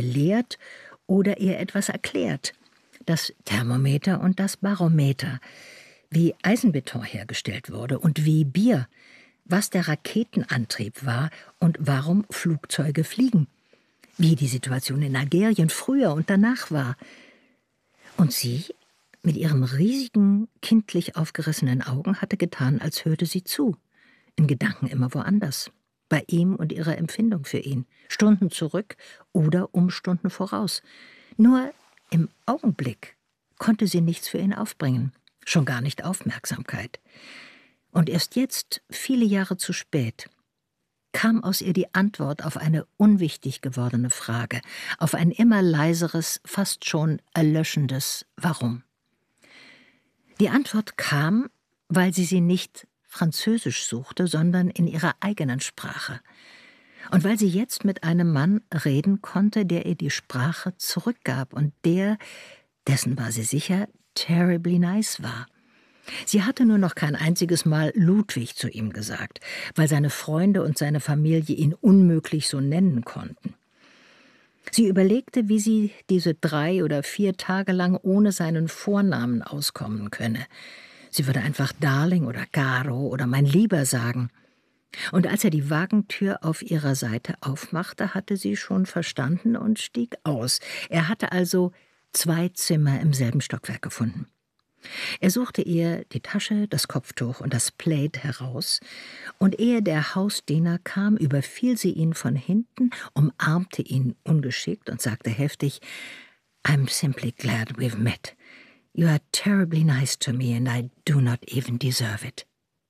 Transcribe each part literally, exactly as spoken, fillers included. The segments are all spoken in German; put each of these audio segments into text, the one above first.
lehrt oder ihr etwas erklärt. Das Thermometer und das Barometer, wie Eisenbeton hergestellt wurde und wie Bier, was der Raketenantrieb war und warum Flugzeuge fliegen, wie die Situation in Algerien früher und danach war. Und sie, mit ihren riesigen, kindlich aufgerissenen Augen, hatte getan, als hörte sie zu, in Gedanken immer woanders, bei ihm und ihrer Empfindung für ihn, Stunden zurück oder um Stunden voraus. Nur im Augenblick konnte sie nichts für ihn aufbringen, schon gar nicht Aufmerksamkeit. Und erst jetzt, viele Jahre zu spät, kam aus ihr die Antwort auf eine unwichtig gewordene Frage, auf ein immer leiseres, fast schon erlöschendes Warum. Die Antwort kam, weil sie sie nicht Französisch suchte, sondern in ihrer eigenen Sprache. Und weil sie jetzt mit einem Mann reden konnte, der ihr die Sprache zurückgab und der, dessen war sie sicher, terribly nice war. Sie hatte nur noch kein einziges Mal Ludwig zu ihm gesagt, weil seine Freunde und seine Familie ihn unmöglich so nennen konnten. Sie überlegte, wie sie diese drei oder vier Tage lang ohne seinen Vornamen auskommen könne. Sie würde einfach Darling oder Caro oder mein Lieber sagen. Und als er die Wagentür auf ihrer Seite aufmachte, hatte sie schon verstanden und stieg aus. Er hatte also zwei Zimmer im selben Stockwerk gefunden. Er suchte ihr die Tasche, das Kopftuch und das Plaid heraus, und ehe der Hausdiener kam, überfiel sie ihn von hinten, umarmte ihn ungeschickt und sagte heftig, »I'm simply glad we've met. You are terribly nice to me and I do not even deserve it.«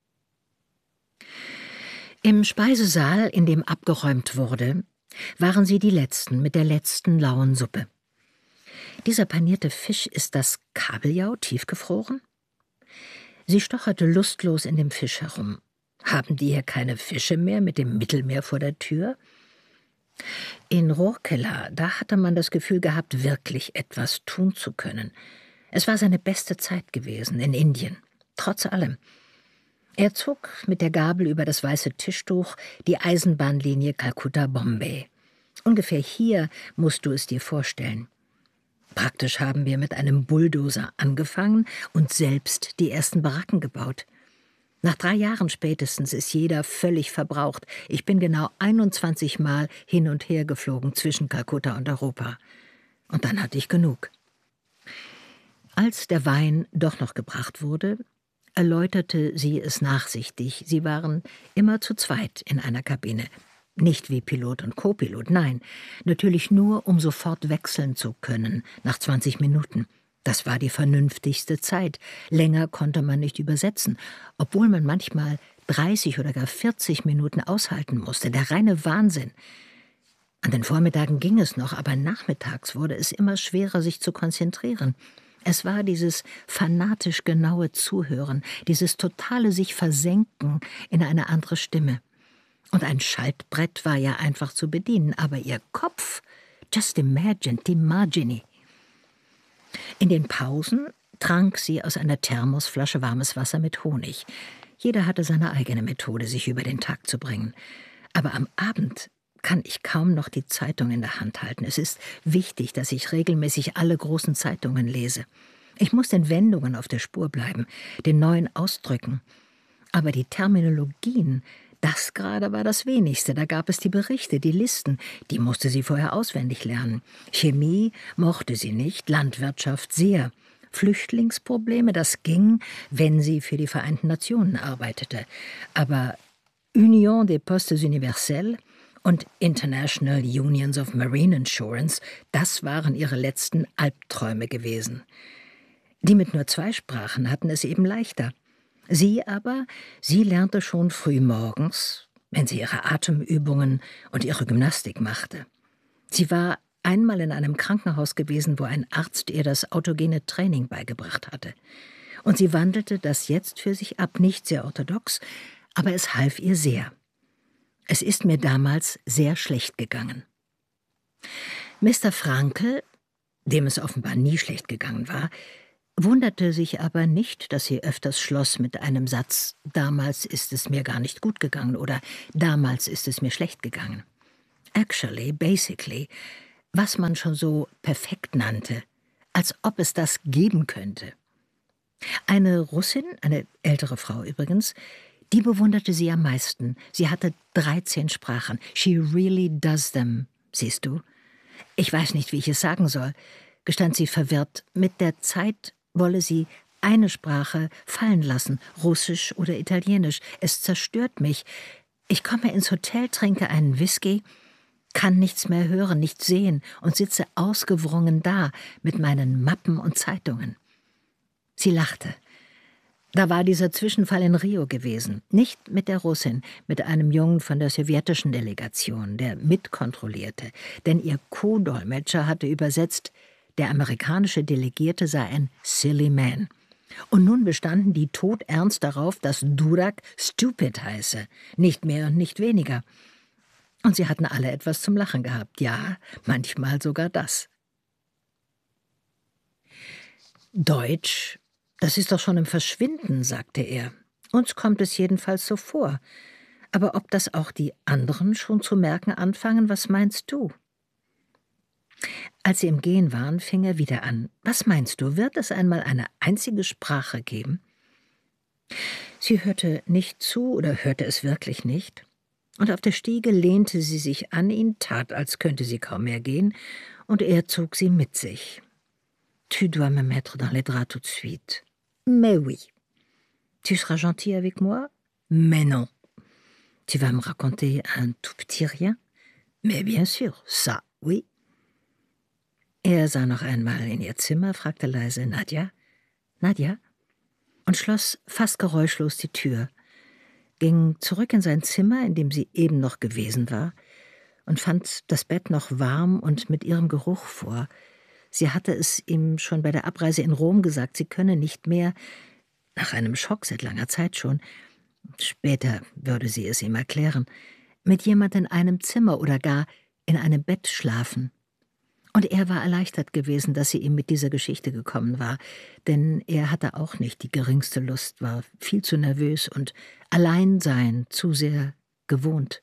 Im Speisesaal, in dem abgeräumt wurde, waren sie die Letzten mit der letzten lauen Suppe. Dieser panierte Fisch, ist das Kabeljau tiefgefroren? Sie stocherte lustlos in dem Fisch herum. Haben die hier keine Fische mehr mit dem Mittelmeer vor der Tür? In Rourkela, da hatte man das Gefühl gehabt, wirklich etwas tun zu können. Es war seine beste Zeit gewesen in Indien, trotz allem. Er zog mit der Gabel über das weiße Tischtuch die Eisenbahnlinie Kalkutta-Bombay. Ungefähr hier musst du es dir vorstellen. Praktisch haben wir mit einem Bulldozer angefangen und selbst die ersten Baracken gebaut. Nach drei Jahren spätestens ist jeder völlig verbraucht. Ich bin genau einundzwanzig Mal hin und her geflogen zwischen Kalkutta und Europa. Und dann hatte ich genug. Als der Wein doch noch gebracht wurde, erläuterte sie es nachsichtig. Sie waren immer zu zweit in einer Kabine. Nicht wie Pilot und Co-Pilot, nein, natürlich nur, um sofort wechseln zu können, nach zwanzig Minuten. Das war die vernünftigste Zeit. Länger konnte man nicht übersetzen, obwohl man manchmal dreißig oder gar vierzig Minuten aushalten musste. Der reine Wahnsinn. An den Vormittagen ging es noch, aber nachmittags wurde es immer schwerer, sich zu konzentrieren. Es war dieses fanatisch genaue Zuhören, dieses totale sich versenken in eine andere Stimme. Und ein Schaltbrett war ja einfach zu bedienen, aber ihr Kopf, just imagine, imagine. In den Pausen trank sie aus einer Thermosflasche warmes Wasser mit Honig. Jeder hatte seine eigene Methode, sich über den Tag zu bringen. Aber am Abend kann ich kaum noch die Zeitung in der Hand halten. Es ist wichtig, dass ich regelmäßig alle großen Zeitungen lese. Ich muss den Wendungen auf der Spur bleiben, den neuen Ausdrücken. Aber die Terminologien, das gerade war das Wenigste. Da gab es die Berichte, die Listen, die musste sie vorher auswendig lernen. Chemie mochte sie nicht, Landwirtschaft sehr. Flüchtlingsprobleme, das ging, wenn sie für die Vereinten Nationen arbeitete. Aber Union des Postes Universels und International Unions of Marine Insurance, das waren ihre letzten Albträume gewesen. Die mit nur zwei Sprachen hatten es eben leichter. Sie aber, sie lernte schon früh morgens, wenn sie ihre Atemübungen und ihre Gymnastik machte. Sie war einmal in einem Krankenhaus gewesen, wo ein Arzt ihr das autogene Training beigebracht hatte. Und sie wandelte das jetzt für sich ab, nicht sehr orthodox, aber es half ihr sehr. Es ist mir damals sehr schlecht gegangen. Mister Frankl, dem es offenbar nie schlecht gegangen war, wunderte sich aber nicht, dass sie öfters schloss mit einem Satz, »Damals ist es mir gar nicht gut gegangen« oder »Damals ist es mir schlecht gegangen«. Actually, basically, was man schon so perfekt nannte, als ob es das geben könnte. Eine Russin, eine ältere Frau übrigens, die bewunderte sie am meisten. Sie hatte dreizehn Sprachen. She really does them, siehst du. Ich weiß nicht, wie ich es sagen soll, gestand sie verwirrt. Mit der Zeit wolle sie eine Sprache fallen lassen, Russisch oder Italienisch. Es zerstört mich. Ich komme ins Hotel, trinke einen Whisky, kann nichts mehr hören, nichts sehen und sitze ausgewrungen da mit meinen Mappen und Zeitungen. Sie lachte. Da war dieser Zwischenfall in Rio gewesen. Nicht mit der Russin, mit einem Jungen von der sowjetischen Delegation, der mitkontrollierte. Denn ihr Co-Dolmetscher hatte übersetzt, der amerikanische Delegierte sei ein silly man. Und nun bestanden die todernst darauf, dass Durak stupid heiße. Nicht mehr und nicht weniger. Und sie hatten alle etwas zum Lachen gehabt. Ja, manchmal sogar das. Deutsch, das ist doch schon im Verschwinden, sagte er. Uns kommt es jedenfalls so vor. Aber ob das auch die anderen schon zu merken anfangen, was meinst du? Als sie im Gehen waren, fing er wieder an. Was meinst du, wird es einmal eine einzige Sprache geben? Sie hörte nicht zu oder hörte es wirklich nicht. Und auf der Stiege lehnte sie sich an ihn, tat, als könnte sie kaum mehr gehen, und er zog sie mit sich. Tu dois me mettre dans les draps tout de suite. Mais oui. Tu seras gentil avec moi? Mais non. Tu vas me raconter un tout petit rien? Mais bien sûr, ça, oui. Er sah noch einmal in ihr Zimmer, fragte leise, Nadja? Nadja? Und schloss fast geräuschlos die Tür, ging zurück in sein Zimmer, in dem sie eben noch gewesen war, und fand das Bett noch warm und mit ihrem Geruch vor. Sie hatte es ihm schon bei der Abreise in Rom gesagt, sie könne nicht mehr, nach einem Schock seit langer Zeit schon, später würde sie es ihm erklären, mit jemand in einem Zimmer oder gar in einem Bett schlafen. Und er war erleichtert gewesen, dass sie ihm mit dieser Geschichte gekommen war, denn er hatte auch nicht die geringste Lust, war viel zu nervös und Alleinsein zu sehr gewohnt.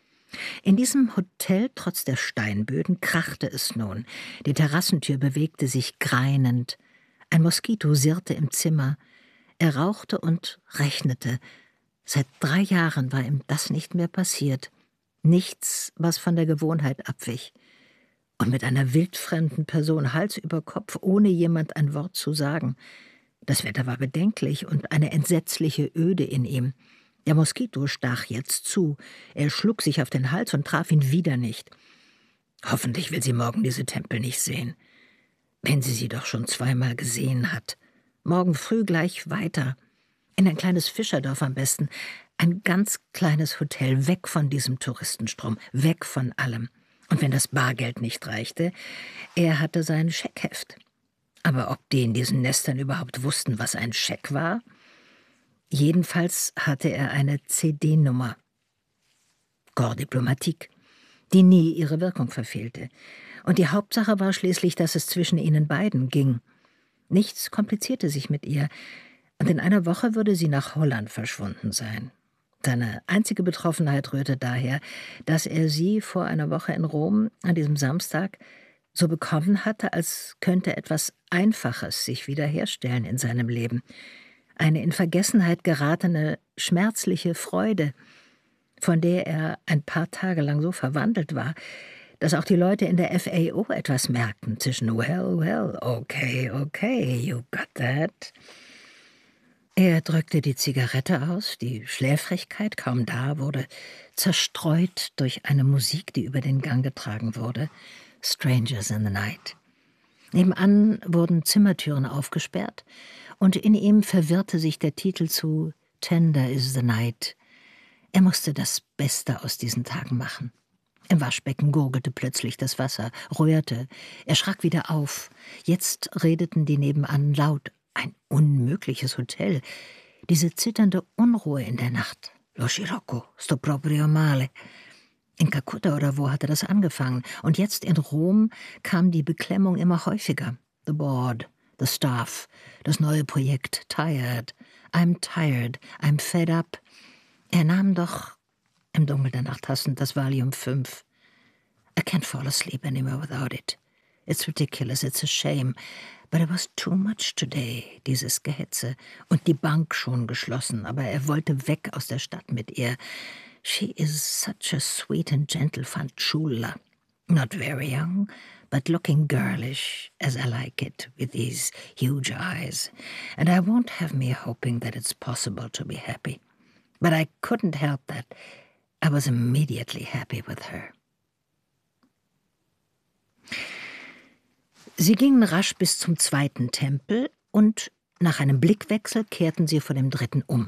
In diesem Hotel, trotz der Steinböden, krachte es nun. Die Terrassentür bewegte sich greinend. Ein Moskito sirrte im Zimmer. Er rauchte und rechnete. Seit drei Jahren war ihm das nicht mehr passiert. Nichts, was von der Gewohnheit abwich. Und mit einer wildfremden Person Hals über Kopf, ohne jemand ein Wort zu sagen. Das Wetter war bedenklich und eine entsetzliche Öde in ihm. Der Moskito stach jetzt zu. Er schlug sich auf den Hals und traf ihn wieder nicht. Hoffentlich will sie morgen diese Tempel nicht sehen. Wenn sie sie doch schon zweimal gesehen hat. Morgen früh gleich weiter. In ein kleines Fischerdorf am besten. Ein ganz kleines Hotel, weg von diesem Touristenstrom, weg von allem. Und wenn das Bargeld nicht reichte, er hatte sein Scheckheft. Aber ob die in diesen Nestern überhaupt wussten, was ein Scheck war? Jedenfalls hatte er eine C D-Nummer, Corps Diplomatique, die nie ihre Wirkung verfehlte. Und die Hauptsache war schließlich, dass es zwischen ihnen beiden ging. Nichts komplizierte sich mit ihr, und in einer Woche würde sie nach Holland verschwunden sein. Seine einzige Betroffenheit rührte daher, dass er sie vor einer Woche in Rom, an diesem Samstag, so bekommen hatte, als könnte etwas Einfaches sich wiederherstellen in seinem Leben. Eine in Vergessenheit geratene, schmerzliche Freude, von der er ein paar Tage lang so verwandelt war, dass auch die Leute in der F A O etwas merkten zwischen well, well, okay, okay, you got that. Er drückte die Zigarette aus, die Schläfrigkeit, kaum da, wurde zerstreut durch eine Musik, die über den Gang getragen wurde, Strangers in the Night. Nebenan wurden Zimmertüren aufgesperrt, und in ihm verwirrte sich der Titel zu Tender is the Night. Er musste das Beste aus diesen Tagen machen. Im Waschbecken gurgelte plötzlich das Wasser, rührte. Er schrak wieder auf. Jetzt redeten die nebenan laut. Ein unmögliches Hotel. Diese zitternde Unruhe in der Nacht. Lo scirocco, sto proprio male. In Kalkutta oder wo hatte das angefangen? Und jetzt in Rom kam die Beklemmung immer häufiger. The board, the staff, das neue Projekt, tired. I'm tired, I'm fed up. Er nahm doch im Dunkel der Nacht hassend das Valium fünf. I can't fall asleep anymore without it. It's ridiculous, it's a shame. But it was too much today, dieses Gehetze. Und die Bank schon geschlossen, aber er wollte weg aus der Stadt mit ihr. She is such a sweet and gentle fanciulla. Not very young, but looking girlish, as I like it, with these huge eyes. And I won't have me hoping that it's possible to be happy. But I couldn't help that. I was immediately happy with her. Sie gingen rasch bis zum zweiten Tempel und nach einem Blickwechsel kehrten sie vor dem dritten um.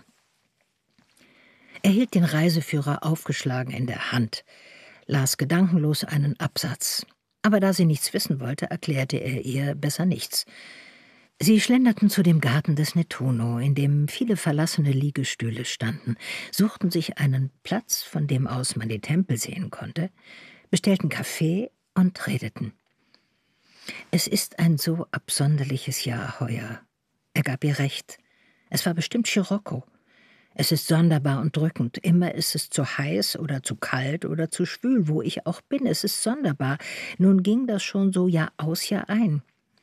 Er hielt den Reiseführer aufgeschlagen in der Hand, las gedankenlos einen Absatz. Aber da sie nichts wissen wollte, erklärte er ihr besser nichts. Sie schlenderten zu dem Garten des Nettuno, in dem viele verlassene Liegestühle standen, suchten sich einen Platz, von dem aus man die Tempel sehen konnte, bestellten Kaffee und redeten. Es ist ein so absonderliches Jahr heuer. Er gab ihr recht. Es war bestimmt Scirocco. Es ist sonderbar und drückend. Immer ist es zu heiß oder zu kalt oder zu schwül, wo ich auch bin. Es ist sonderbar. Nun ging das schon so Jahr aus, Jahr ein.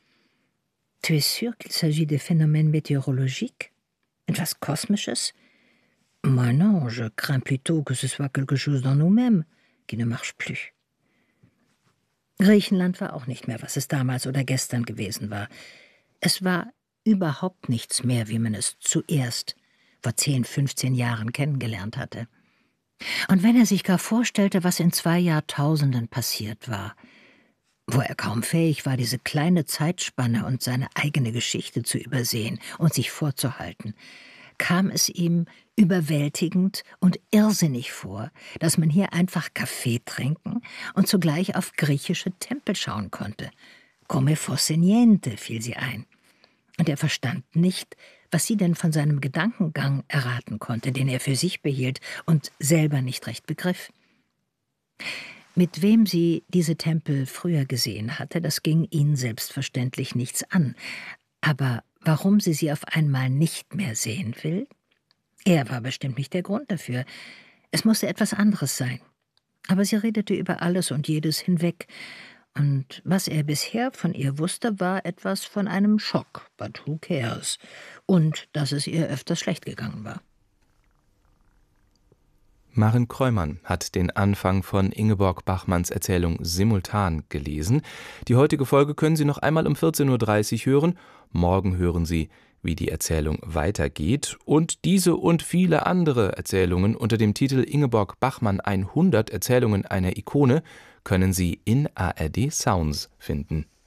Tu es sûr qu'il s'agit de phénomènes météorologiques? Etwas Kosmisches? Moi non, je crains plutôt que ce soit quelque chose dans nous-mêmes, qui ne marche plus. Griechenland war auch nicht mehr, was es damals oder gestern gewesen war. Es war überhaupt nichts mehr, wie man es zuerst vor zehn, fünfzehn Jahren kennengelernt hatte. Und wenn er sich gar vorstellte, was in zwei Jahrtausenden passiert war, wo er kaum fähig war, diese kleine Zeitspanne und seine eigene Geschichte zu übersehen und sich vorzuhalten, kam es ihm überwältigend und irrsinnig vor, dass man hier einfach Kaffee trinken und zugleich auf griechische Tempel schauen konnte. Come fosse niente, fiel sie ein. Und er verstand nicht, was sie denn von seinem Gedankengang erraten konnte, den er für sich behielt und selber nicht recht begriff. Mit wem sie diese Tempel früher gesehen hatte, das ging ihn selbstverständlich nichts an. Aber warum sie sie auf einmal nicht mehr sehen will? Er war bestimmt nicht der Grund dafür. Es musste etwas anderes sein. Aber sie redete über alles und jedes hinweg. Und was er bisher von ihr wusste, war etwas von einem Schock, but who cares? Und dass es ihr öfters schlecht gegangen war. Maren Kreumann hat den Anfang von Ingeborg Bachmanns Erzählung simultan gelesen. Die heutige Folge können Sie noch einmal um vierzehn Uhr dreißig hören. Morgen hören Sie, wie die Erzählung weitergeht. Und diese und viele andere Erzählungen unter dem Titel Ingeborg Bachmann hundert Erzählungen einer Ikone können Sie in A R D Sounds finden.